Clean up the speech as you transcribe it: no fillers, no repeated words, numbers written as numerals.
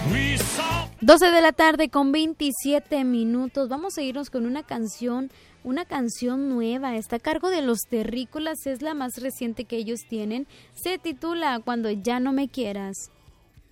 12 de la tarde con 27 minutos. Vamos a irnos con una canción nueva. Está a cargo de Los Terrícolas, es la más reciente que ellos tienen. Se titula Cuando ya no me quieras.